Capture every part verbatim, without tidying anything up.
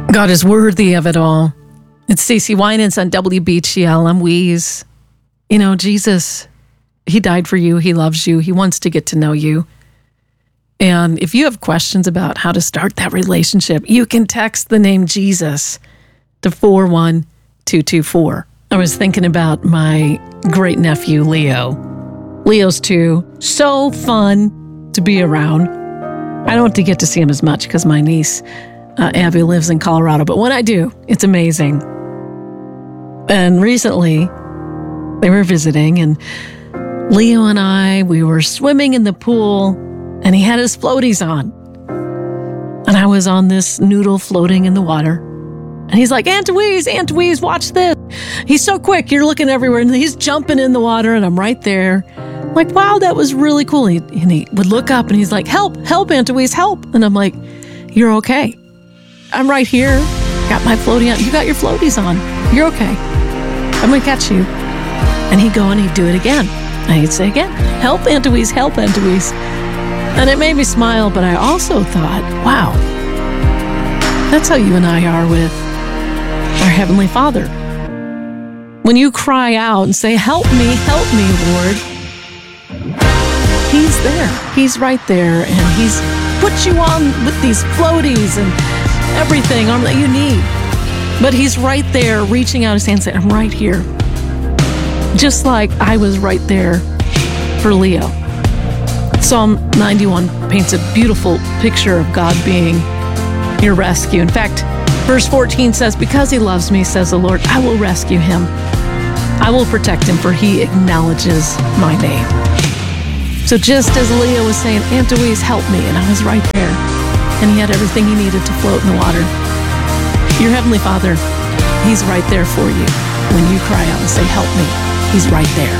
God is worthy of it all. It's Stacey Winans on W B G L. I'm Wheeze. You know, Jesus, he died for you. He loves you. He wants to get to know you. And if you have questions about how to start that relationship, you can text the name Jesus to four one two two four. I was thinking about my great nephew, Leo. Leo's two, so fun to be around. I don't get to see him as much because my niece, uh, Abby, lives in Colorado. But when I do, it's amazing. And recently, they were visiting, and Leo and I, we were swimming in the pool, and he had his floaties on. And I was on this noodle floating in the water. And he's like, Aunt Louise, Aunt Louise, watch this. He's so quick, you're looking everywhere, and he's jumping in the water, and I'm right there. I'm like, wow, that was really cool. And he, and he would look up, and he's like, help, help, Aunt Louise, help. And I'm like, you're okay. I'm right here, got my floaty on. You got your floaties on. You're okay. I'm going to catch you. And he'd go and he'd do it again. And he'd say again, help, Aunt Louise, help, Aunt Louise. And it made me smile, but I also thought, wow, that's how you and I are with our Heavenly Father. When you cry out and say, help me, help me, Lord, he's there. He's right there, and he's put you on with these floaties and everything that you need. But he's right there reaching out his hand and saying, I'm right here. Just like I was right there for Leo. Psalm ninety-one paints a beautiful picture of God being your rescue. In fact, verse fourteen says, because he loves me, says the Lord, I will rescue him. I will protect him, for he acknowledges my name. So just as Leo was saying, Aunt Louise, help me, and I was right there, and he had everything he needed to float in the water. Your Heavenly Father, he's right there for you. When you cry out and say, help me, he's right there.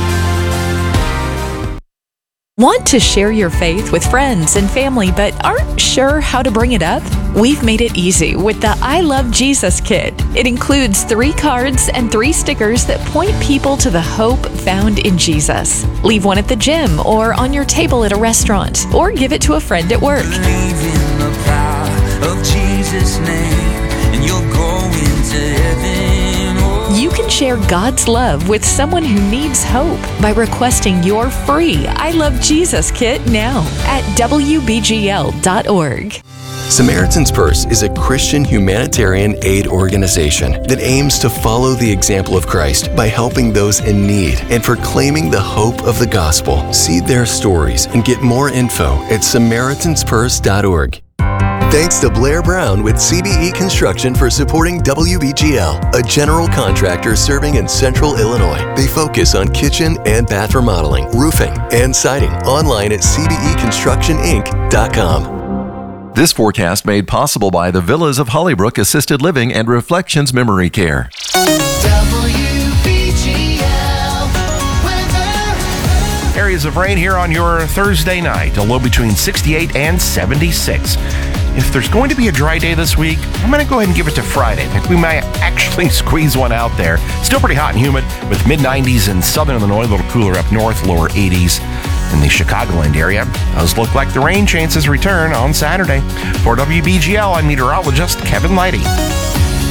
Want to share your faith with friends and family but aren't sure how to bring it up? We've made it easy with the I Love Jesus Kit. It includes three cards and three stickers that point people to the hope found in Jesus. Leave one at the gym or on your table at a restaurant, or give it to a friend at work. Believe in the power of Jesus' name, and you'll go into heaven. Oh. You can share God's love with someone who needs hope by requesting your free I Love Jesus Kit now at W B G L dot org. Samaritan's Purse is a Christian humanitarian aid organization that aims to follow the example of Christ by helping those in need and proclaiming the hope of the gospel. See their stories and get more info at Samaritans Purse dot org. Thanks to Blair Brown with C B E Construction for supporting W B G L, a general contractor serving in Central Illinois. They focus on kitchen and bath remodeling, roofing, and siding. Online at C B E construction inc dot com. This forecast made possible by the Villas of Hollybrook Assisted Living and Reflections Memory Care. W B G L weather. Areas of rain here on your Thursday night, a low between sixty-eight and seventy-six. If there's going to be a dry day this week, I'm going to go ahead and give it to Friday. I think we might actually squeeze one out there. Still pretty hot and humid with mid nineties in southern Illinois, a little cooler up north, lower eighties in the Chicagoland area. Does look like the rain chances return on Saturday. For W B G L, I'm meteorologist Kevin Leidy.